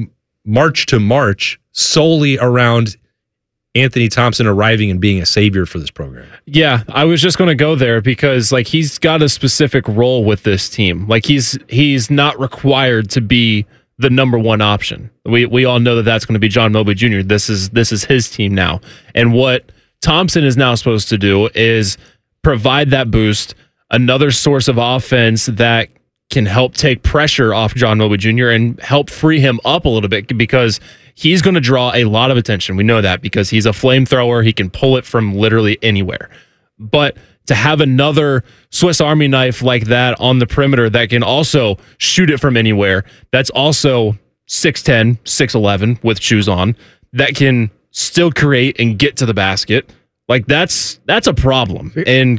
March to March solely around Anthony Thompson arriving and being a savior for this program. Yeah, I was just going to go there because, like, he's got a specific role with this team. Like, he's not required to be the number one option. We all know that that's going to be John Mobley Jr. This is his team now. And what Thompson is now supposed to do is provide that boost, another source of offense that can help take pressure off John Mobley Jr. and help free him up a little bit because he's going to draw a lot of attention. We know that because he's a flamethrower. He can pull it from literally anywhere. But to have another Swiss Army knife like that on the perimeter that can also shoot it from anywhere, that's also 6'10", 6'11", with shoes on, that can still create and get to the basket, like that's a problem. And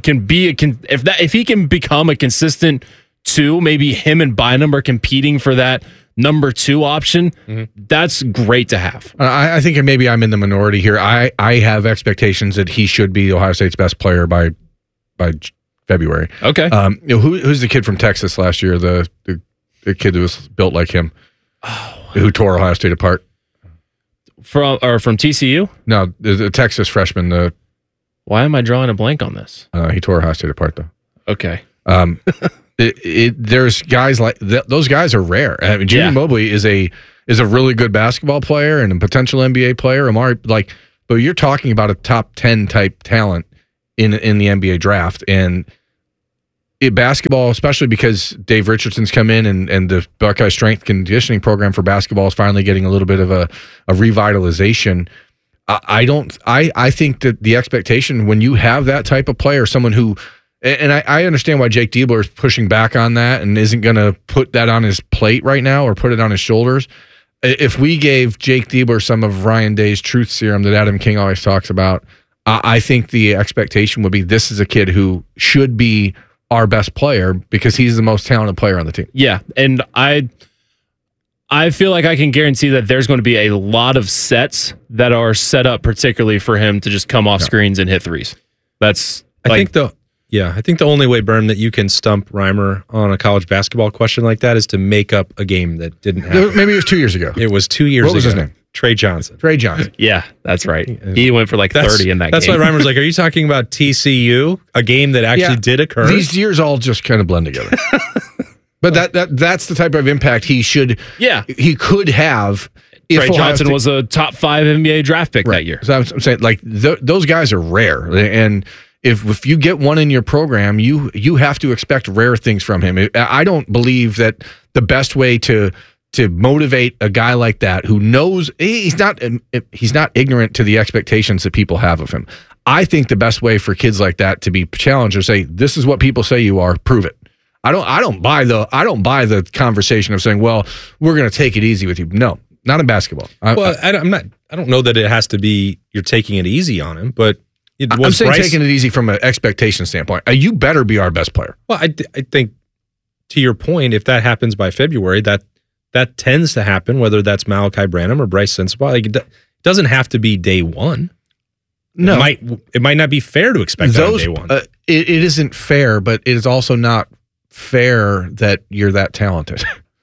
if he can become a consistent 2, maybe him and Bynum are competing for that number 2 option, that's great to have. I think maybe I'm in the minority here. I have expectations that he should be Ohio State's best player by February. Okay. Who's the kid from Texas last year? The kid that was built like him, who tore Ohio State apart. From TCU? No, the Texas freshman. Why am I drawing a blank on this? He tore Ohio State apart, though. Okay. There's guys like those guys are rare. I mean, Jimmy Mobley is a really good basketball player and a potential NBA player. But you're talking about a top 10 type talent in the NBA draft, and basketball, especially because Dave Richardson's come in and the Buckeye strength conditioning program for basketball is finally getting a little bit of a revitalization. I think that the expectation when you have that type of player, someone who, and I understand why Jake Diebler is pushing back on that and isn't going to put that on his plate right now or put it on his shoulders. If we gave Jake Diebler some of Ryan Day's truth serum that Adam King always talks about, I think the expectation would be this is a kid who should be our best player because he's the most talented player on the team. Yeah, and I feel like I can guarantee that there's going to be a lot of sets that are set up particularly for him to just come off screens and hit threes. I think the only way, Berm, that you can stump Reimer on a college basketball question like that is to make up a game that didn't happen. Maybe it was 2 years ago. It was 2 years ago. What was his name? Trey Johnson. Yeah, that's right. He went for like 30 in that game. That's why Reimer's like, are you talking about TCU, a game that actually did occur? These years all just kind of blend together. But that's the type of impact he could have. Trey Johnson was a top 5 NBA draft pick that year. So I'm saying, like, those guys are rare. And if you get one in your program, you have to expect rare things from him. I don't believe that the best way to motivate a guy like that who knows he's not ignorant to the expectations that people have of him. I think the best way for kids like that to be challenged or say, this is what people say you are, prove it. I don't buy the conversation of saying, well, we're going to take it easy with you. No, not in basketball. I don't know that it has to be you're taking it easy on him, but I'm saying taking it easy from an expectation standpoint. You better be our best player. Well, I think to your point, if that happens by February, that tends to happen, whether that's Malachi Branham or Bryce Sensabaugh. Like, it doesn't have to be day one. No, it might not be fair to expect that on day one. It isn't fair, but it is also not fair that you're that talented.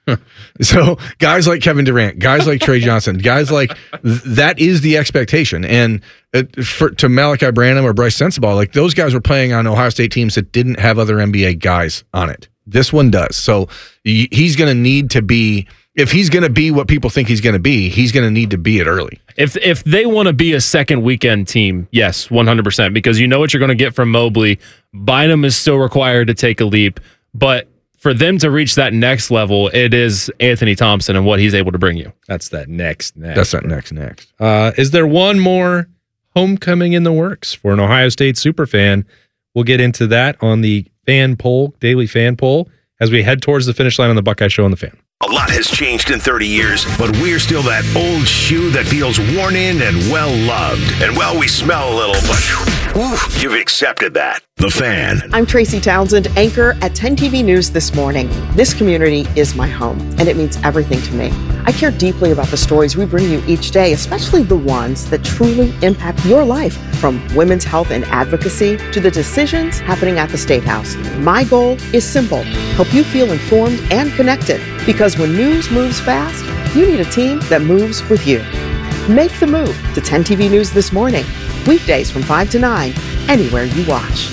So guys like Kevin Durant, guys like Trey Johnson, guys like that is the expectation. And to Malachi Branham or Bryce Sensabaugh, like those guys were playing on Ohio State teams that didn't have other NBA guys on it. This one does. So he's going to need to be, if he's going to be what people think he's going to be, he's going to need to be it early. If they want to be a second weekend team, yes, 100%, because you know what you're going to get from Mobley. Bynum is still required to take a leap, but for them to reach that next level, it is Anthony Thompson and what he's able to bring you. That's that next. That's that next. Is there one more homecoming in the works for an Ohio State superfan? We'll get into that on the daily fan poll, as we head towards the finish line on the Buckeye Show on the Fan. A lot has changed in 30 years, but we're still that old shoe that feels worn in and well-loved. And, well, we smell a little, but you've accepted that. The Fan. I'm Tracy Townsend, anchor at 10 TV News This Morning. This community is my home, and it means everything to me. I care deeply about the stories we bring you each day, especially the ones that truly impact your life, from women's health and advocacy to the decisions happening at the State House. My goal is simple: help you feel informed and connected. Because when news moves fast, you need a team that moves with you. Make the move to 10 TV News This Morning, weekdays from 5 to 9, anywhere you watch.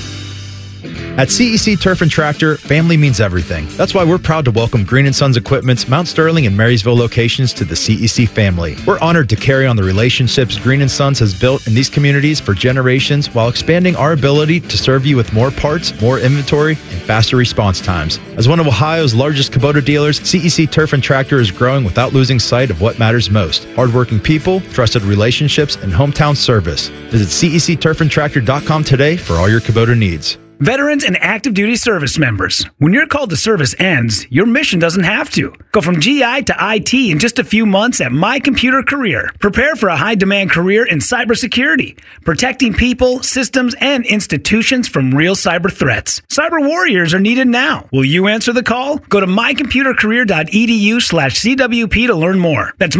At CEC Turf and Tractor, family means everything. That's why we're proud to welcome Green & Sons Equipment's Mount Sterling and Marysville locations to the CEC family. We're honored to carry on the relationships Green & Sons has built in these communities for generations while expanding our ability to serve you with more parts, more inventory, and faster response times. As one of Ohio's largest Kubota dealers, CEC Turf and Tractor is growing without losing sight of what matters most: hardworking people, trusted relationships, and hometown service. Visit CECTurfandTractor.com today for all your Kubota needs. Veterans and active duty service members, when your call to service ends, your mission doesn't have to. Go from GI to IT in just a few months at My Computer Career. Prepare for a high-demand career in cybersecurity, protecting people, systems, and institutions from real cyber threats. Cyber warriors are needed now. Will you answer the call? Go to mycomputercareer.edu/CWP to learn more. That's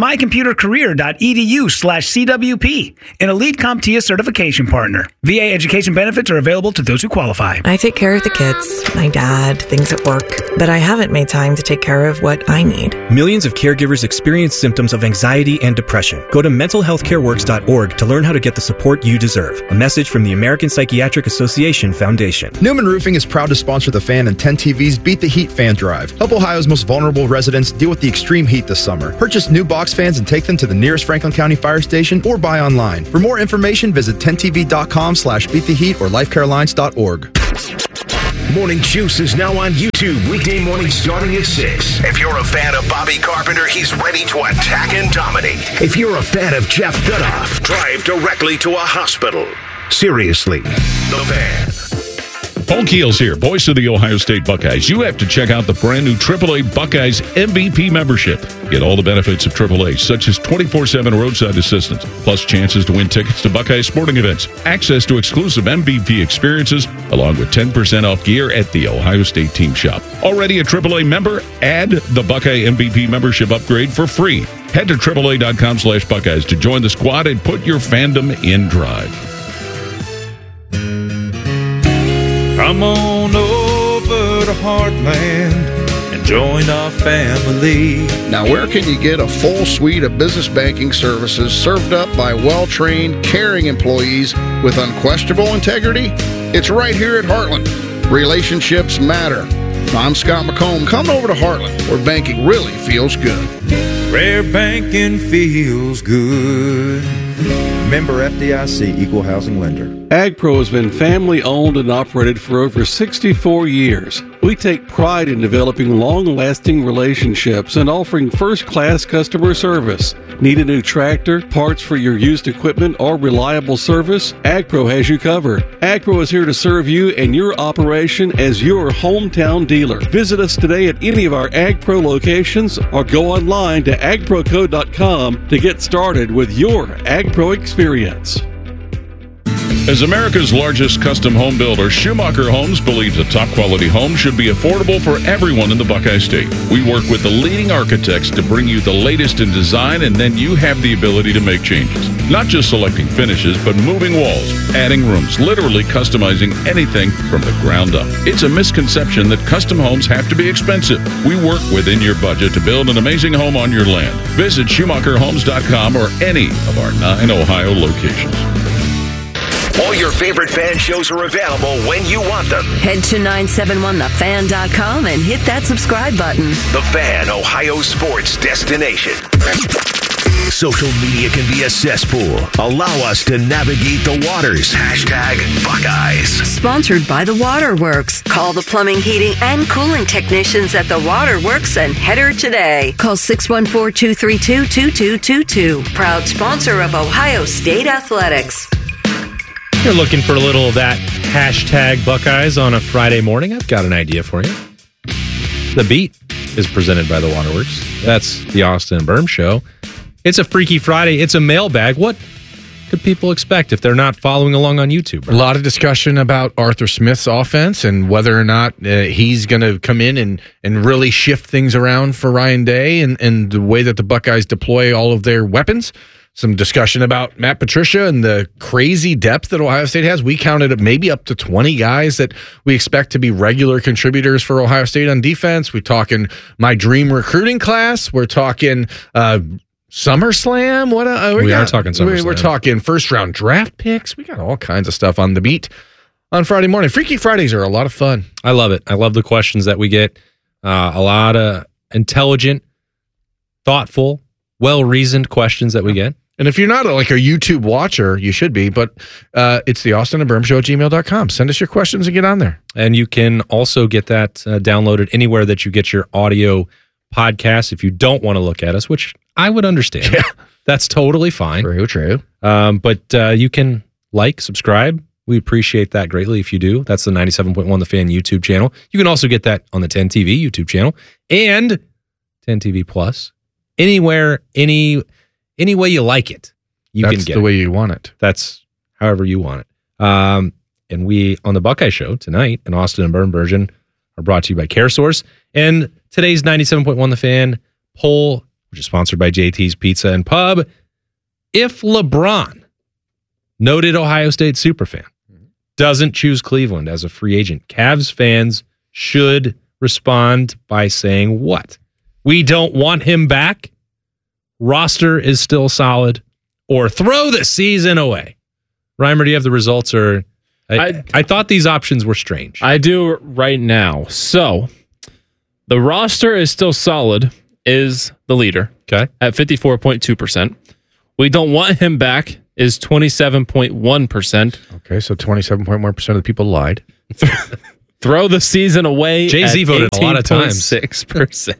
mycomputercareer.edu/CWP, an elite CompTIA certification partner. VA education benefits are available to those who qualify. time. I take care of the kids, my dad, things at work, but I haven't made time to take care of what I need. Millions of caregivers experience symptoms of anxiety and depression. Go to mentalhealthcareworks.org to learn how to get the support you deserve. A message from the American Psychiatric Association Foundation. Newman Roofing is proud to sponsor The Fan and 10 TV's Beat the Heat Fan Drive. Help Ohio's most vulnerable residents deal with the extreme heat this summer. Purchase new box fans and take them to the nearest Franklin County Fire Station or buy online. For more information, visit 10tv.com/beattheheat or lifecarelines.org. Morning Juice is now on YouTube weekday mornings starting at 6. If you're a fan of Bobby Carpenter, he's ready to attack and dominate. If you're a fan of Jeff Goodoff, drive directly to a hospital. Seriously, The Fan. Paul Keels here, voice of the Ohio State Buckeyes. You have to check out the brand new AAA Buckeyes MVP membership. Get all the benefits of AAA, such as 24/7 roadside assistance, plus chances to win tickets to Buckeye sporting events, access to exclusive MVP experiences, along with 10% off gear at the Ohio State team shop. Already a AAA member? Add the Buckeye MVP membership upgrade for free. Head to AAA.com/Buckeyes to join the squad and put your fandom in drive. Come on over to Heartland and join our family. Now, where can you get a full suite of business banking services served up by well-trained, caring employees with unquestionable integrity? It's right here at Heartland. Relationships matter. I'm Scott McComb. Come over to Heartland, where banking really feels good. Rare banking feels good. Member FDIC, Equal Housing Lender. AgPro has been family-owned and operated for over 64 years. We take pride in developing long-lasting relationships and offering first-class customer service. Need a new tractor, parts for your used equipment, or reliable service? AgPro has you covered. AgPro is here to serve you and your operation as your hometown dealer. Visit us today at any of our AgPro locations or go online to agproco.com to get started with your AgPro experience. As America's largest custom home builder, Schumacher Homes believes a top-quality home should be affordable for everyone in the Buckeye State. We work with the leading architects to bring you the latest in design, and then you have the ability to make changes. Not just selecting finishes, but moving walls, adding rooms, literally customizing anything from the ground up. It's a misconception that custom homes have to be expensive. We work within your budget to build an amazing home on your land. Visit SchumacherHomes.com or any of our 9 Ohio locations. All your favorite fan shows are available when you want them. Head to 971thefan.com and hit that subscribe button. The Fan, Ohio sports destination. Social media can be a cesspool. Allow us to navigate the waters. #Buckeyes. Sponsored by The Waterworks. Call the plumbing, heating, and cooling technicians at The Waterworks and header today. Call 614-232-2222. Proud sponsor of Ohio State Athletics. You're looking for a little of that #Buckeyes on a Friday morning? I've got an idea for you. The Beat is presented by The Waterworks. That's the Austin and Berm Show. It's a Freaky Friday. It's a mailbag. What could people expect if they're not following along on YouTube? A lot of discussion about Arthur Smith's offense and whether or not he's going to come in and really shift things around for Ryan Day and the way that the Buckeyes deploy all of their weapons. Some discussion about Matt Patricia and the crazy depth that Ohio State has. We counted maybe up to 20 guys that we expect to be regular contributors for Ohio State on defense. We're talking my dream recruiting class. We're talking SummerSlam. We are talking SummerSlam. We're talking first-round draft picks. We got all kinds of stuff on the beat on Friday morning. Freaky Fridays are a lot of fun. I love it. I love the questions that we get. A lot of intelligent, thoughtful, well-reasoned questions that we get. And if you're not a YouTube watcher, you should be, but it's the Austin and Berm Show at gmail.com. Send us your questions and get on there. And you can also get that downloaded anywhere that you get your audio podcasts if you don't want to look at us, which I would understand. Yeah. That's totally fine. True. But you can subscribe. We appreciate that greatly if you do. That's the 97.1 The Fan YouTube channel. You can also get that on the 10 TV YouTube channel and 10 TV Plus. Anywhere, any way you like it, you can get it. That's the way you want it. That's however you want it. And we, on the Buckeye Show tonight, an Austin and Berm version, are brought to you by CareSource. And today's 97.1 The Fan poll, which is sponsored by JT's Pizza and Pub. If LeBron, noted Ohio State superfan, doesn't choose Cleveland as a free agent, Cavs fans should respond by saying what? We don't want him back. Roster is still solid, or throw the season away. Reimer, do you have the results? Or I thought these options were strange. I do right now. So the roster is still solid, is the leader. Okay. At 54.2%. We don't want him back is 27.1%. Okay, so 27.1% of the people lied. Throw the season away. Jay-Z voted a lot of times. 6%.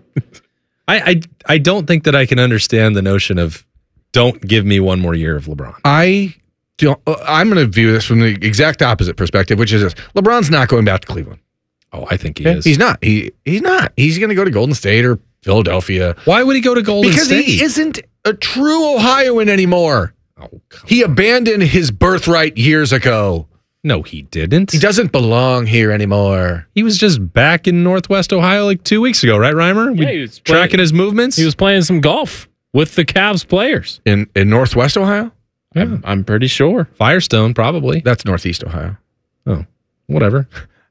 I don't think that I can understand the notion of don't give me one more year of LeBron. I'm going to view this from the exact opposite perspective, which is this. LeBron's not going back to Cleveland. Oh, I think he is. He's not. He's not. He's going to go to Golden State or Philadelphia. Why would he go to Golden State? Because he isn't a true Ohioan anymore. He abandoned his birthright years ago. No, he didn't. He doesn't belong here anymore. He was just back in Northwest Ohio like 2 weeks ago, right, Reimer? Yeah, he was tracking his movements. He was playing some golf with the Cavs players. In Northwest Ohio? Yeah. I'm pretty sure. Firestone, probably. That's Northeast Ohio. Oh, whatever.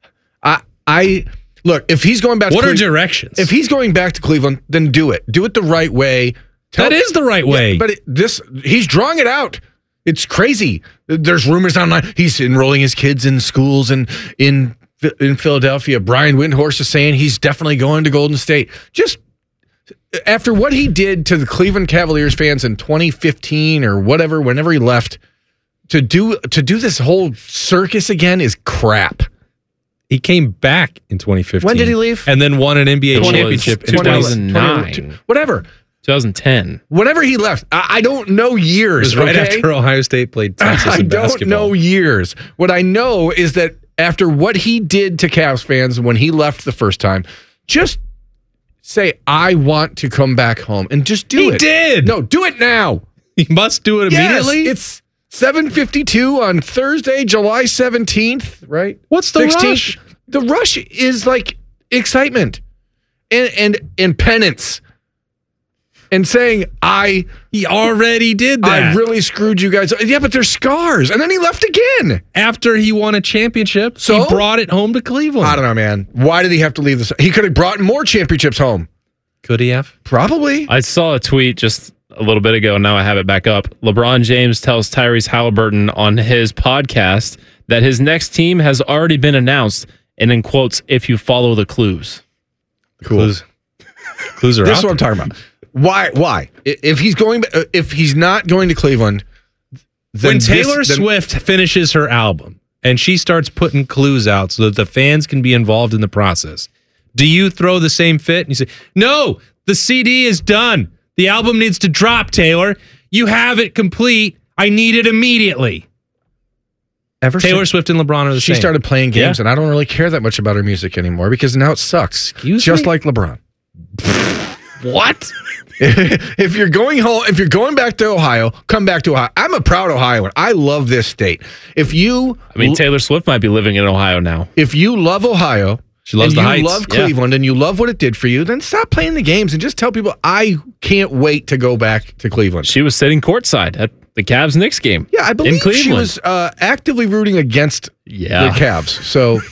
I look, if he's going back what to are directions? If he's going back to Cleveland, then do it. Do it the right way. That is the right way. Yeah, but he's drawing it out. It's crazy. There's rumors online. He's enrolling his kids in schools and in Philadelphia. Brian Windhorst is saying he's definitely going to Golden State. Just after what he did to the Cleveland Cavaliers fans in 2015 or whatever, whenever he left, to do this whole circus again is crap. He came back in 2015. When did he leave? And then won an NBA championship in 2009. Whatever. 2010. Whenever he left, I don't know years. It was right okay? after Ohio State played Texas in basketball. I don't know years. What I know is that after what he did to Cavs fans when he left the first time, just say, I want to come back home, and just do it. He did. No, do it now. He must do it immediately. Yes, it's 7:52 on Thursday, July 17th, right? What's the 16th? Rush? The rush is like excitement and penance. And saying, he already did that. I really screwed you guys. Yeah, but there's scars. And then he left again. After he won a championship, he brought it home to Cleveland. I don't know, man. Why did he have to leave this? He could have brought more championships home. Could he have? Probably. I saw a tweet just a little bit ago, and now I have it back up. LeBron James tells Tyrese Halliburton on his podcast that his next team has already been announced, and in quotes, if you follow the clues. Cool. Clues are out. This is what I'm talking about. Why? If he's not going to Cleveland, then when Taylor Swift finishes her album and she starts putting clues out so that the fans can be involved in the process, do you throw the same fit and you say, no, the CD is done. The album needs to drop, Taylor. You have it complete. I need it immediately. Taylor Swift and LeBron are the same. She started playing games, and I don't really care that much about her music anymore because now it sucks. Just like LeBron. What? If you're going home, if you're going back to Ohio, come back to Ohio. I'm a proud Ohioan. I love this state. Taylor Swift might be living in Ohio now. If you love Ohio, she loves the Heights. You love Cleveland, and you love what it did for you, then stop playing the games and just tell people, I can't wait to go back to Cleveland. She was sitting courtside at the Cavs-Knicks game. Yeah, I believe she was actively rooting against the Cavs. So...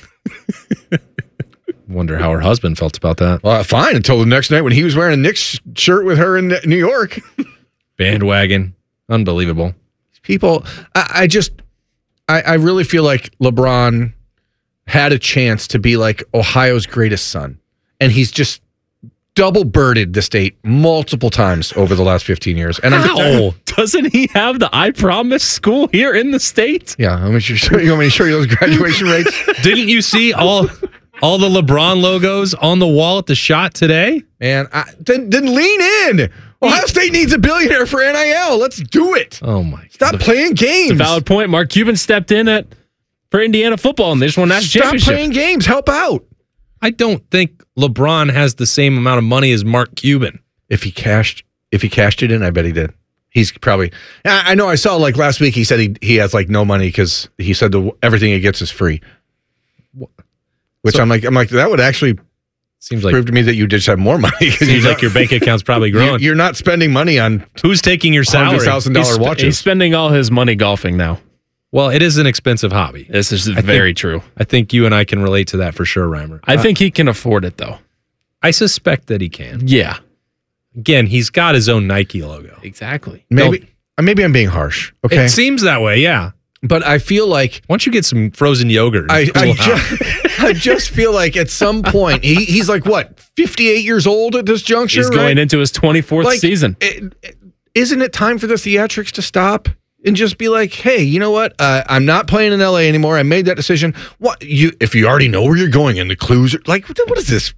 Wonder how her husband felt about that. Well, fine, until the next night when he was wearing a Knicks shirt with her in New York. Bandwagon. Unbelievable. People, I really feel like LeBron had a chance to be like Ohio's greatest son. And he's just double birded the state multiple times over the last 15 years. And doesn't he have the I Promise school here in the state? Yeah, you want me to show you those graduation rates? Didn't you see all the LeBron logos on the wall at the shot today? Man, then lean in. Ohio State needs a billionaire for NIL. Let's do it. Oh, my God. Stop playing games. It's a valid point. Mark Cuban stepped in for Indiana football, and they just won that championship. Stop playing games. Help out. I don't think LeBron has the same amount of money as Mark Cuban. If he cashed it in, I bet he did. He's probably... I know I saw last week he said he has no money because he said everything he gets is free. Which I'm like, that would actually prove to me that you just have more money. Seems like your bank account's probably growing. You're not spending money on who's taking your salary. $100,000 watches. He's spending all his money golfing now. Well, it is an expensive hobby. This is very true. I think you and I can relate to that for sure, Reimer. I think he can afford it, though. I suspect that he can. Yeah. Again, he's got his own Nike logo. Exactly. Maybe I'm being harsh. Okay. It seems that way, yeah. But I feel like why don't you get some frozen yogurt? I just feel like at some point he's like what 58 years old at this juncture. He's going into his 24th season. Isn't it time for the theatrics to stop and just be like, hey, you know what? I'm not playing in LA anymore. I made that decision. If you already know where you're going and the clues are like, what is this?